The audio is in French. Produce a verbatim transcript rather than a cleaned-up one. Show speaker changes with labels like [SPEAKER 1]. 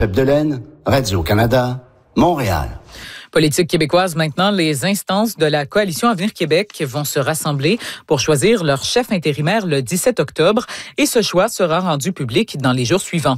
[SPEAKER 1] Delaine, Radio-Canada, Montréal.
[SPEAKER 2] Politique québécoise maintenant, les instances de la Coalition Avenir Québec vont se rassembler pour choisir leur chef intérimaire le dix-sept octobre et ce choix sera rendu public dans les jours suivants.